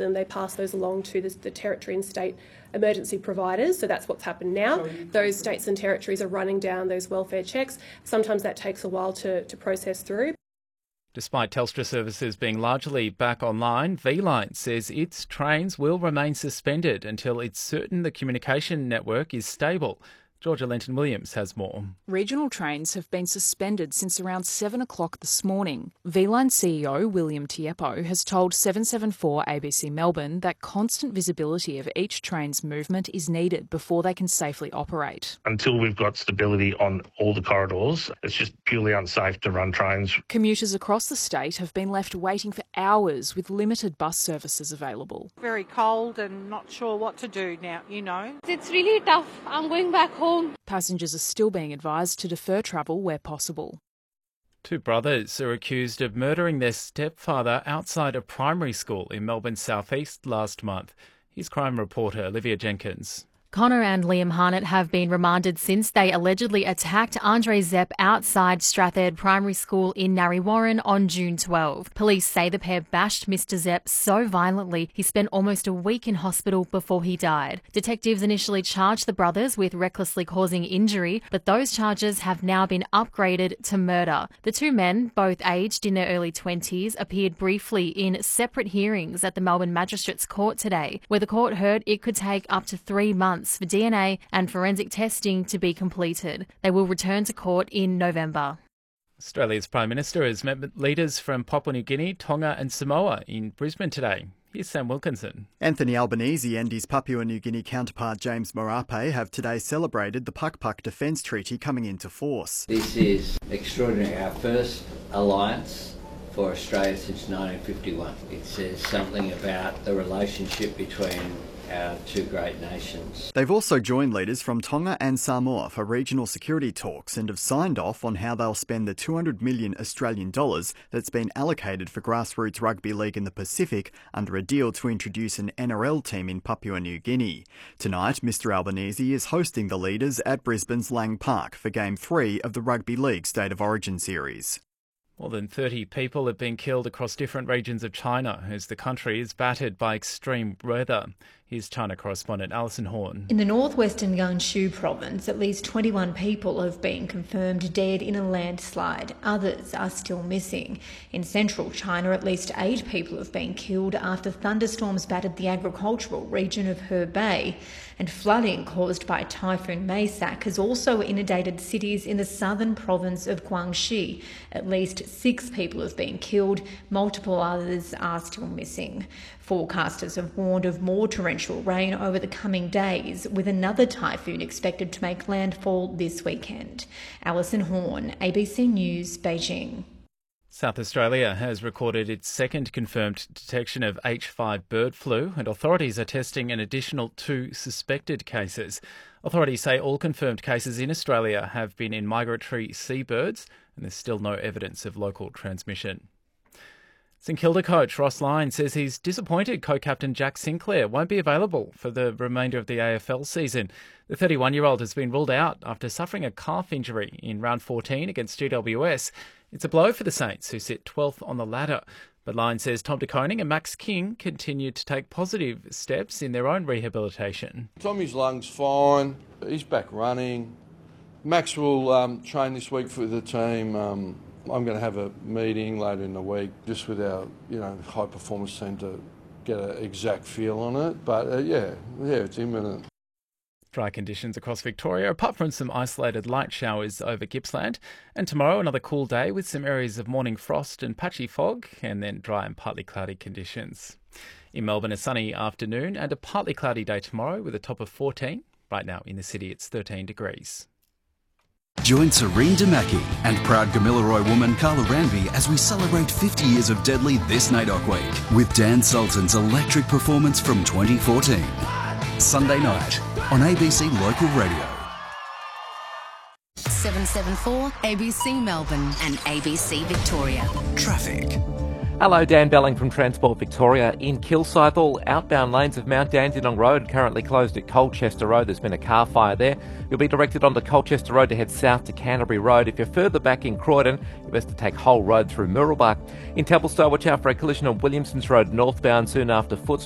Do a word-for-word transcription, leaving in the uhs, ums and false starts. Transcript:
them, they pass those along to the, the territory and state emergency providers. So that's what's happened now. Those states and territories are running down those welfare checks. Sometimes that takes a while to, to process through. Despite Telstra services being largely back online, V-Line says its trains will remain suspended until it's certain the communication network is stable. Georgia Lenton-Williams has more. Regional trains have been suspended since around seven o'clock this morning. V-Line C E O William Tiepo has told seven seventy-four A B C Melbourne that constant visibility of each train's movement is needed before they can safely operate. Until we've got stability on all the corridors, it's just purely unsafe to run trains. Commuters across the state have been left waiting for hours with limited bus services available. Very cold and not sure what to do now, you know. It's really tough. I'm going back home. Passengers are still being advised to defer travel where possible. Two brothers are accused of murdering their stepfather outside a primary school in Melbourne's southeast last month. Here's crime reporter Olivia Jenkins. Connor and Liam Harnett have been remanded since they allegedly attacked Andre Zepp outside Stratherd Primary School in Narre Warren on June twelfth. Police say the pair bashed Mister Zepp so violently he spent almost a week in hospital before he died. Detectives initially charged the brothers with recklessly causing injury, but those charges have now been upgraded to murder. The two men, both aged in their early twenties, appeared briefly in separate hearings at the Melbourne Magistrates Court today, where the court heard it could take up to three months for D N A and forensic testing to be completed. They will return to court in November. Australia's Prime Minister has met leaders from Papua New Guinea, Tonga and Samoa in Brisbane today. Here's Sam Wilkinson. Anthony Albanese and his Papua New Guinea counterpart James Marape have today celebrated the Puck-Puck Defence Treaty coming into force. This is extraordinary, our first alliance for Australia since nineteen fifty-one. It says something about the relationship between our two great nations. They've also joined leaders from Tonga and Samoa for regional security talks and have signed off on how they'll spend the two hundred million Australian dollars that's been allocated for grassroots rugby league in the Pacific under a deal to introduce an N R L team in Papua New Guinea. Tonight, Mister Albanese is hosting the leaders at Brisbane's Lang Park for Game three of the Rugby League State of Origin series. More than thirty people have been killed across different regions of China as the country is battered by extreme weather. Here's China correspondent Alison Horn. In the northwestern Gansu province, at least twenty-one people have been confirmed dead in a landslide. Others are still missing. In central China, at least eight people have been killed after thunderstorms battered the agricultural region of Hebei. And flooding caused by Typhoon Maysak has also inundated cities in the southern province of Guangxi. At least six people have been killed. Multiple others are still missing. Forecasters have warned of more torrential rain over the coming days, with another typhoon expected to make landfall this weekend. Alison Horn, A B C News, Beijing. South Australia has recorded its second confirmed detection of H five bird flu, and authorities are testing an additional two suspected cases. Authorities say all confirmed cases in Australia have been in migratory seabirds, and there's still no evidence of local transmission. St Kilda coach Ross Lyon says he's disappointed co-captain Jack Sinclair won't be available for the remainder of the A F L season. The thirty-one-year-old has been ruled out after suffering a calf injury in round fourteen against G W S. It's a blow for the Saints, who sit twelfth on the ladder. But Lyon says Tom De Koning and Max King continue to take positive steps in their own rehabilitation. Tommy's lungs fine. He's back running. Max will um, train this week for the team. Um, I'm going to have a meeting later in the week just with our, you know, high performance team to get an exact feel on it. But uh, yeah, yeah, it's imminent. Dry conditions across Victoria, apart from some isolated light showers over Gippsland. And tomorrow, another cool day with some areas of morning frost and patchy fog, and then dry and partly cloudy conditions. In Melbourne, a sunny afternoon and a partly cloudy day tomorrow with a top of fourteen. Right now in the city, it's thirteen degrees. Join Serene Damaki and proud Gamilaroi woman Carla Ranby as we celebrate fifty years of Deadly this NAIDOC week with Dan Sultan's electric performance from twenty fourteen. Sunday night on A B C Local Radio. seven seven four A B C Melbourne and A B C Victoria. Traffic. Hello, Dan Belling from Transport Victoria. In Kilsyth, all outbound lanes of Mount Dandenong Road currently closed at Colchester Road. There's been a car fire there. You'll be directed onto Colchester Road to head south to Canterbury Road. If you're further back in Croydon, you're best to take Hull Road through Murrelbach. In Templestowe, watch out for a collision on Williamson's Road northbound soon after Foots.